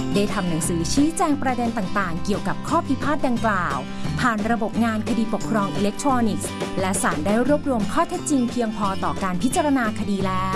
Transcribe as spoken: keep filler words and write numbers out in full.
ได้ทำหนังสือชี้แจงประเด็นต่างๆเกี่ยวกับข้อพิพาทดังกล่าวผ่านระบบงานคดีปกครองอิเล็กทรอนิกส์และศาลได้รวบรวมข้อเท็จจริงเพียงพอต่อการพิจารณาคดีแล้ว